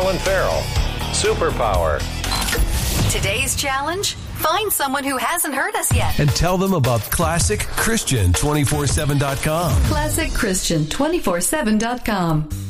Colin Farrell. Superpower. Today's challenge? Find someone who hasn't heard us yet. And tell them about ClassicChristian247.com. ClassicChristian247.com.